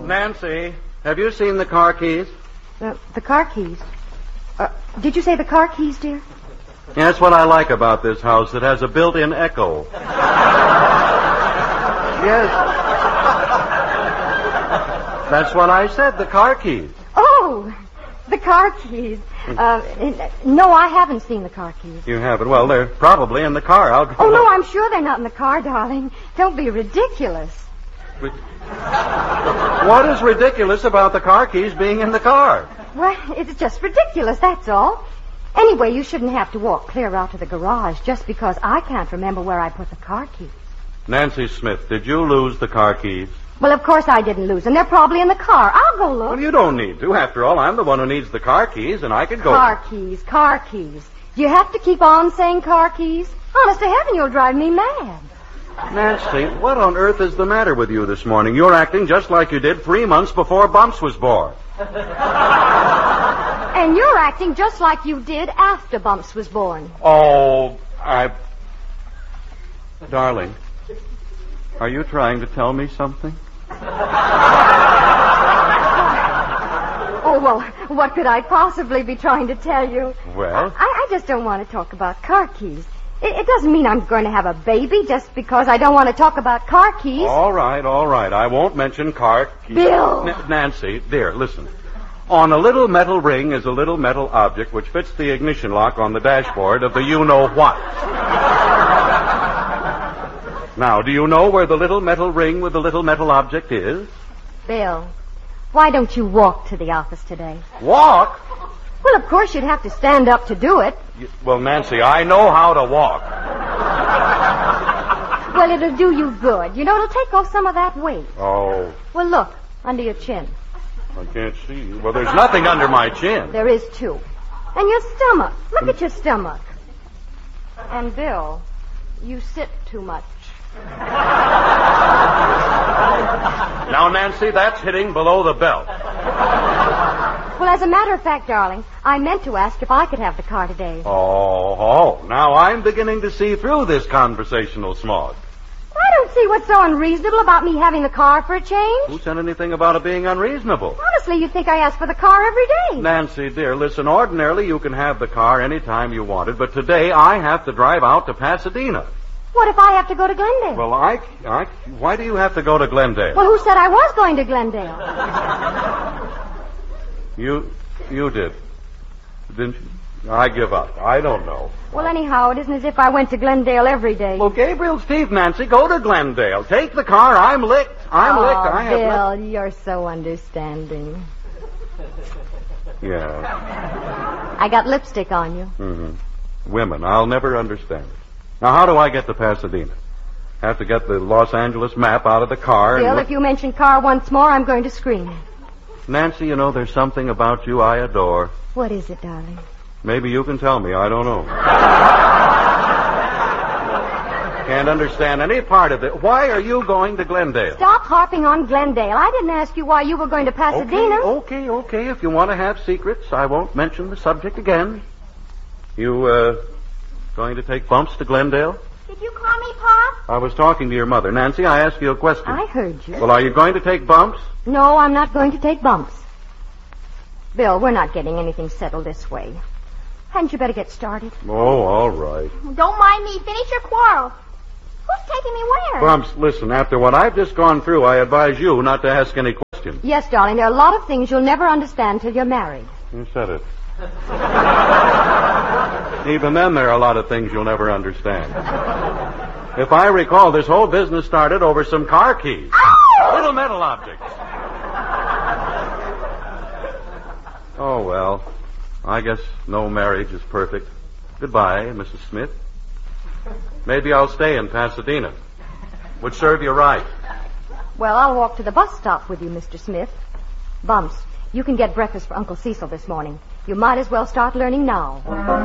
Nancy, have you seen the car keys? The car keys? Did you say the car keys, dear? Yeah, that's what I like about this house. It has a built-in echo. Yes. That's what I said, the car keys. Oh, the car keys. No, I haven't seen the car keys. You haven't? Well, they're probably in the car. Oh, no, I'm sure they're not in the car, darling. Don't be ridiculous. What is ridiculous about the car keys being in the car? Well, it's just ridiculous, that's all. Anyway, you shouldn't have to walk clear out to the garage just because I can't remember where I put the car keys. Nancy Smith, did you lose the car keys? Well, of course I didn't lose them. They're probably in the car. I'll go look. Well, you don't need to. After all, I'm the one who needs the car keys, and I could go... Car keys. Do you have to keep on saying car keys? Honest to heaven, you'll drive me mad. Nancy, what on earth is the matter with you this morning? You're acting just like you did 3 months before Bumps was born. And you're acting just like you did after Bumps was born. Oh, Darling, are you trying to tell me something? Oh, well, what could I possibly be trying to tell you? Well? I just don't want to talk about car keys. It doesn't mean I'm going to have a baby just because I don't want to talk about car keys. All right. I won't mention car keys. Bill! Nancy, dear, listen. On a little metal ring is a little metal object which fits the ignition lock on the dashboard of the you-know-what. Now, do you know where the little metal ring with the little metal object is? Bill, why don't you walk to the office today? Walk? Well, of course you'd have to stand up to do it. Well, Nancy, I know how to walk. Well, it'll do you good. You know, it'll take off some of that weight. Oh. Well, look, under your chin. I can't see you. Well, there's nothing under my chin. There is, too. And your stomach. Look at your stomach. And, Bill, you sit too much. Now, Nancy, that's hitting below the belt. Well, as a matter of fact, darling, I meant to ask if I could have the car today. Oh, now I'm beginning to see through this conversational smog. I don't see what's so unreasonable about me having the car for a change. Who said anything about it being unreasonable? Honestly, you'd think I asked for the car every day. Nancy, dear, listen, ordinarily you can have the car any time you want it, but today I have to drive out to Pasadena. What if I have to go to Glendale? Well, why do you have to go to Glendale? Well, who said I was going to Glendale? You did. Didn't you? I give up. I don't know. Well, anyhow, it isn't as if I went to Glendale every day. Well, Gabriel's teeth, Nancy. Go to Glendale. Take the car. I'm licked. Oh, Bill, you're so understanding. Yeah. I got lipstick on you. Mm-hmm. Women, I'll never understand it. Now, how do I get to Pasadena? Have to get the Los Angeles map out of the car. Bill, if you mention car once more, I'm going to scream. Nancy, you know, there's something about you I adore. What is it, darling? Maybe you can tell me. I don't know. Can't understand any part of it. Why are you going to Glendale? Stop harping on Glendale. I didn't ask you why you were going to Pasadena. Okay. If you want to have secrets, I won't mention the subject again. You, going to take Bumps to Glendale? Did you call me, Pop? I was talking to your mother. Nancy, I asked you a question. I heard you. Well, are you going to take Bumps? No, I'm not going to take Bumps. Bill, we're not getting anything settled this way. Hadn't you better get started? Oh, all right. Don't mind me. Finish your quarrel. Who's taking me where? Bumps, listen, after what I've just gone through, I advise you not to ask any questions. Yes, darling, there are a lot of things you'll never understand till you're married. You said it. Even then, there are a lot of things you'll never understand. If I recall, this whole business started over some car keys. Ow! Little metal objects. Oh, well, I guess no marriage is perfect. Goodbye, Mrs. Smith. Maybe I'll stay in Pasadena. Would serve you right. Well, I'll walk to the bus stop with you, Mr. Smith. Bumps, you can get breakfast for Uncle Cecil this morning. You might as well start learning now.